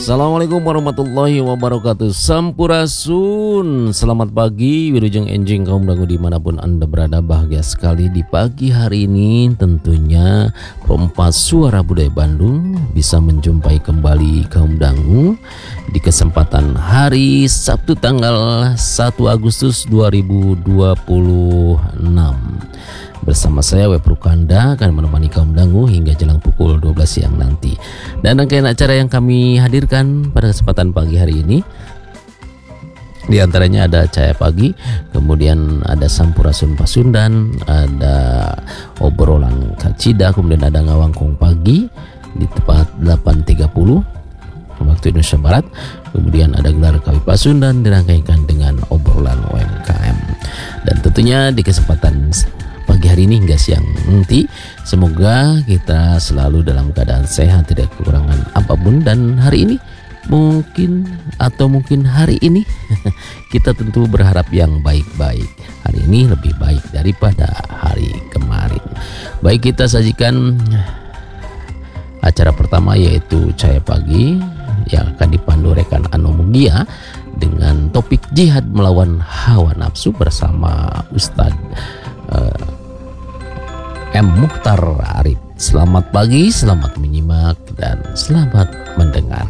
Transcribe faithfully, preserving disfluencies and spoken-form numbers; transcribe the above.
Assalamualaikum warahmatullahi wabarakatuh. Sampurasun. Selamat pagi Wilujeng Enjing kaum dangu dimanapun Anda berada. Bahagia sekali di pagi hari ini tentunya Perempat Suara Budaya Bandung bisa menjumpai kembali kaum dangu di kesempatan hari Sabtu tanggal satu Agustus dua ribu dua puluh enam. Bersama saya Web Rukanda akan menemani kaum dangu hingga jelang pukul dua belas siang nanti. Dan rangkaian acara yang kami hadirkan pada kesempatan pagi hari ini, di antaranya ada Cahaya Pagi, kemudian ada Sampurasun Pasundan, ada obrolan Kacida, kemudian ada Ngawangkong Pagi di tepat delapan tiga puluh waktu Indonesia Barat, kemudian ada gelar Kawi Pasundan dirangkaikan dengan obrolan U M K M. Dan tentunya di kesempatan pagi hari ini hingga siang nanti, semoga kita selalu dalam keadaan sehat, tidak kekurangan apapun. Dan hari ini mungkin atau mungkin hari ini kita tentu berharap yang baik-baik. Hari ini lebih baik daripada hari kemarin. Baik, kita sajikan acara pertama yaitu Cahaya Pagi yang akan dipandu rekan Ano Mugia dengan topik jihad melawan hawa nafsu bersama Ustadz uh, M. Mukhtar Arif. Selamat pagi, selamat menyimak, dan selamat mendengar.